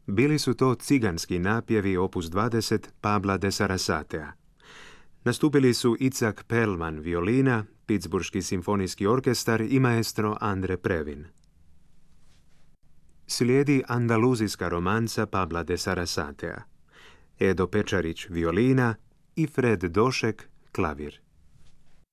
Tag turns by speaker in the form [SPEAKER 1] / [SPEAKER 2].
[SPEAKER 1] Bili su to ciganski napjevi opus 20 Pabla de Sarasatea. Nastupili su Icak Perlman violina, Pittsburški simfonijski orkestar i maestro Andre Previn. Slijedi andaluzijska romanca Pabla de Sarasatea. Edo Pečarić violina i Fred Došek klavir.